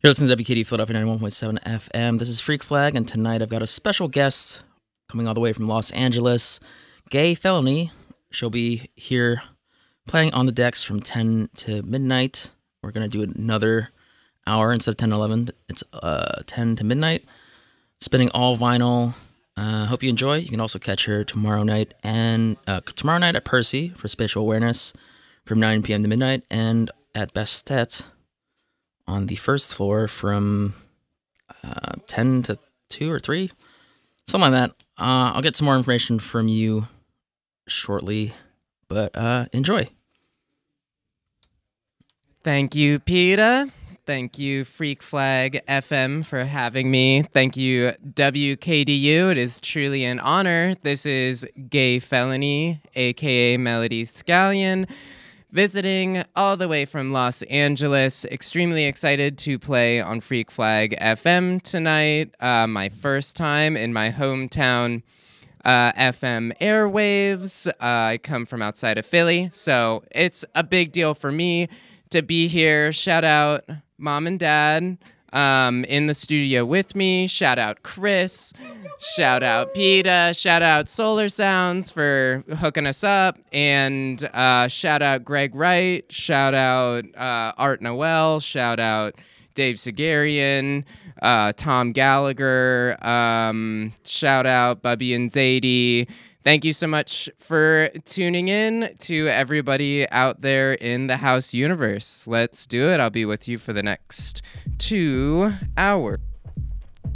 You're listening to WKD Philadelphia 91.7 FM. This is Freak Flag, and tonight I've got a special guest coming all the way from Los Angeles, Gay Felony. She'll be here playing on the decks from 10 to midnight. We're going to do another hour instead of 10 to 11. It's 10 to midnight, spinning all vinyl. Hope you enjoy. You can also catch her tomorrow night at Percy for Spatial Awareness from 9 p.m. to midnight, and at Bastet on the first floor from 10 to 2 or 3, something like that. I'll get some more information from you shortly, but enjoy. Thank you, Peter. Thank you, Freak Flag FM, for having me. Thank you, WKDU. It is truly an honor. This is Gay Felony, a.k.a. Melody Scallion, visiting all the way from Los Angeles. Extremely excited to play on Freak Flag FM tonight. My first time in my hometown FM airwaves. I come from outside of Philly, so it's a big deal for me to be here. Shout out Mom and Dad in the studio with me. Shout out Chris. Shout out PETA. Shout out Solar Sounds for hooking us up. And shout out Greg Wright. Shout out Art Noel. Shout out Dave Segarian. Tom Gallagher. Shout out Bubby and Zadie. Thank you so much for tuning in to everybody out there in the house universe. Let's do it. I'll be with you for the next 2 hours.